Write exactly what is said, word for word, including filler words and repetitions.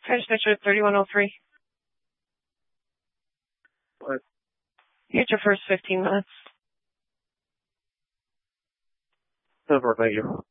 Dispatcher thirty-one oh three. What? You get your first fifteen minutes. Over, thank you.